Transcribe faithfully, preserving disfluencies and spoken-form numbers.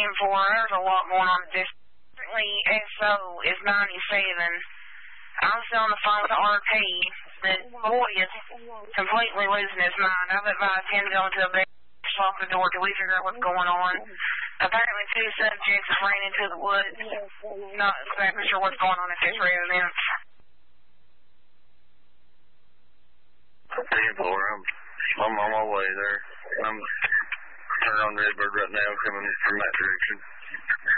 ten four. There's a lot going on this. Currently, S O is ninety-seven. I'm still on the phone with R P. The boy is completely losing his mind. I've advised him to go into a bed, lock the door till we figure out what's going on. Apparently, two subjects have ran into the woods. Not exactly sure what's going on at this residence. ten four, I'm, I'm on my way there. I'm turning on Redbird right now, coming from that direction.